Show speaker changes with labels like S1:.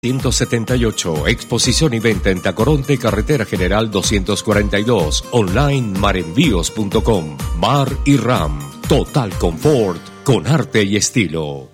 S1: 178, exposición y venta en Tacoronte, Carretera General 242, online marenvíos.com. Mar y Ram, total confort con arte y estilo.